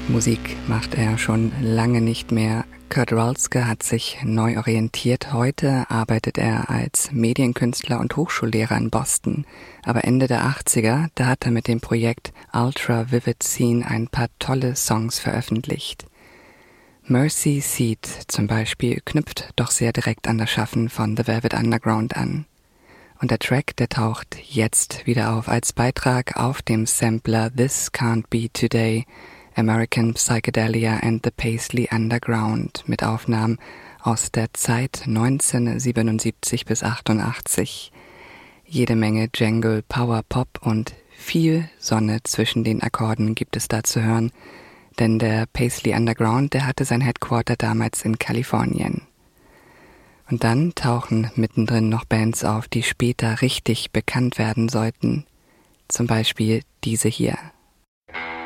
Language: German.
Musik macht er schon lange nicht mehr. Kurt Rolske hat sich neu orientiert. Heute arbeitet er als Medienkünstler und Hochschullehrer in Boston. Aber Ende der 80er, da hat er mit dem Projekt Ultra Vivid Scene ein paar tolle Songs veröffentlicht. Mercy Seat zum Beispiel knüpft doch sehr direkt an das Schaffen von The Velvet Underground an. Und der Track, der taucht jetzt wieder auf als Beitrag auf dem Sampler This Can't Be Today, American Psychedelia and the Paisley Underground mit Aufnahmen aus der Zeit 1977 bis 88. Jede Menge Jangle, Power Pop und viel Sonne zwischen den Akkorden gibt es da zu hören, denn der Paisley Underground, der hatte sein Headquarter damals in Kalifornien. Und dann tauchen mittendrin noch Bands auf, die später richtig bekannt werden sollten. Zum Beispiel diese hier.